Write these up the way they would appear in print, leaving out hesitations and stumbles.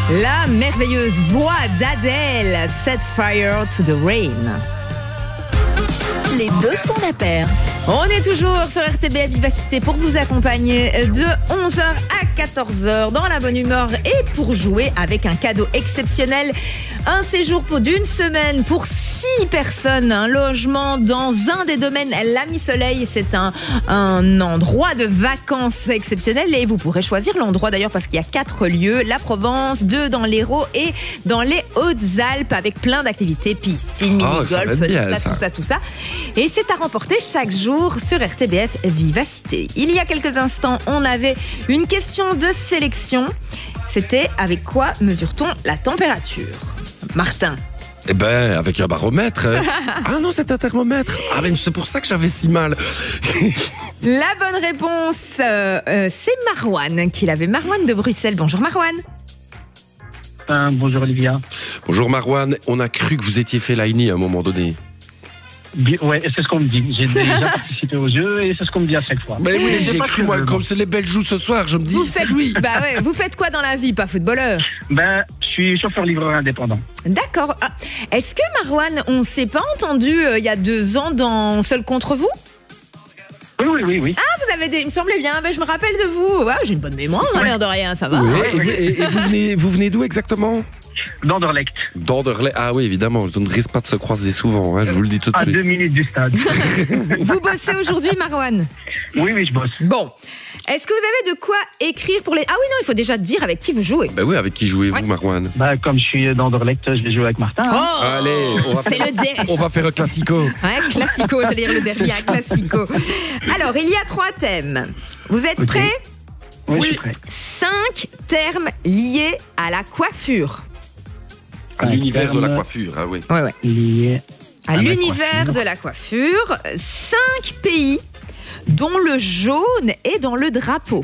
La merveilleuse voix d'Adèle, Set Fire to the Rain. Les deux font la paire. On est toujours sur RTBF Vivacité pour vous accompagner de 11h à 14h dans la bonne humeur et pour jouer avec un cadeau exceptionnel. Un séjour d'une semaine pour 6 personnes, un logement dans un des domaines l'Ami Soleil. C'est un endroit de vacances exceptionnel et vous pourrez choisir l'endroit d'ailleurs parce qu'il y a 4 lieux, la Provence, 2 dans l'Hérault et dans les Hautes-Alpes avec plein d'activités, piscine, mini-golf, tout ça. Et c'est à remporter chaque jour sur RTBF Vivacité. Il y a quelques instants, on avait une question de sélection. C'était avec quoi mesure-t-on la température ? Martin. Eh ben, avec un baromètre. Ah non, c'est un thermomètre. Ah mais c'est pour ça que j'avais si mal. La bonne réponse, c'est Marouane qui l'avait. Marouane de Bruxelles. Bonjour Marouane. Bonjour Olivia. Bonjour Marouane. On a cru que vous étiez Fellaini à un moment donné. Ouais, c'est ce qu'on me dit. J'ai déjà participé au jeu et c'est ce qu'on me dit à chaque fois. Mais oui, j'ai cru moi, comme c'est les belles joues ce soir, je me dis c'est lui. Bah ouais, vous faites quoi dans la vie, pas footballeur ? Je suis chauffeur-livreur indépendant. D'accord. Ah, est-ce que Marouane, on s'est pas entendu il y a 2 ans dans Seul contre vous ? Oui. Ah, vous avez il me semblait bien, je me rappelle de vous. Ouais, j'ai une bonne mémoire, l'air de rien, ça va. Oui, et vous venez d'où exactement ? D'Anderlecht. Ah oui, évidemment, on ne risque pas de se croiser souvent, je vous le dis tout de suite. À 2 minutes du stade. Vous bossez aujourd'hui, Marouane ? Oui, je bosse. Bon, est-ce que vous avez de quoi écrire pour les... Ah oui, non, il faut déjà dire avec qui vous jouez. Oui, avec qui jouez-vous, Marouane ? Comme je suis d'Anderlecht, je vais jouer avec Martin. Oh, allez, c'est le derby. On va faire un classico. Ouais, classico, j'allais dire le derby, un classico. Alors, il y a 3 thèmes. Vous êtes prêts ? Oui, je suis prêt. 5 termes liés à la coiffure. À l'univers de la coiffure, oui. Ouais. Lié à l'univers de la coiffure. 5 pays dont le jaune est dans le drapeau.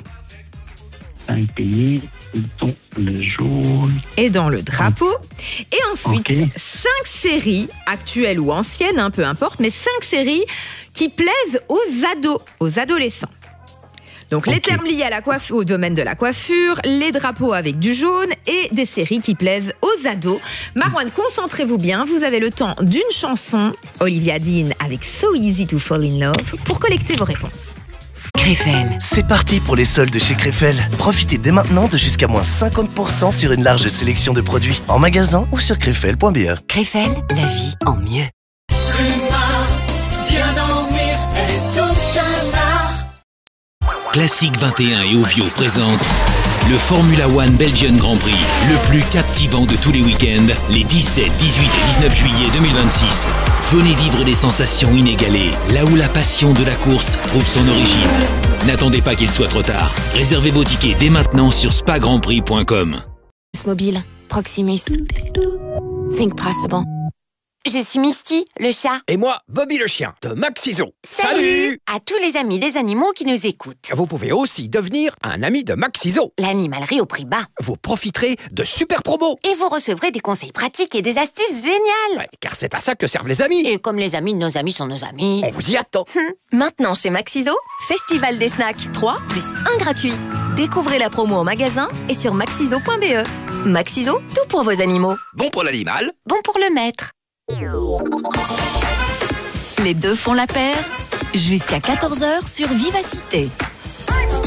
5 pays dont le jaune est dans le drapeau. Et ensuite, 5 Okay. séries, actuelles ou anciennes, peu importe, mais 5 séries qui plaisent aux adolescents. Donc les termes liés à la coiffure, au domaine de la coiffure, les drapeaux avec du jaune et des séries qui plaisent aux ados. Marouane, concentrez-vous bien, vous avez le temps d'une chanson, Olivia Dean avec So Easy to Fall in Love, pour collecter vos réponses. Krefel. C'est parti pour les soldes chez Krefel. Profitez dès maintenant de jusqu'à moins 50% sur une large sélection de produits en magasin ou sur krefel.be. Krefel, la vie en mieux. Classique 21 et Ovio présente le Formula One Belgian Grand Prix, le plus captivant de tous les week-ends, les 17, 18 et 19 juillet 2026. Venez vivre des sensations inégalées, là où la passion de la course trouve son origine. N'attendez pas qu'il soit trop tard. Réservez vos tickets dès maintenant sur spagrandprix.com. Mobile, Proximus. Think possible. Je suis Misty, le chat. Et moi, Bobby le chien, de Maxiso. Salut À tous les amis des animaux qui nous écoutent. Vous pouvez aussi devenir un ami de Maxiso. L'animalerie au prix bas. Vous profiterez de super promos. Et vous recevrez des conseils pratiques et des astuces géniales. Ouais, car c'est à ça que servent les amis. Et comme les amis de nos amis sont nos amis... On vous y attend. Maintenant chez Maxiso, Festival des snacks 3 plus 1 gratuit. Découvrez la promo en magasin et sur maxiso.be. Maxiso, tout pour vos animaux. Bon pour l'animal. Bon pour le maître. Les deux font la paire. Jusqu'à 14h sur Vivacité.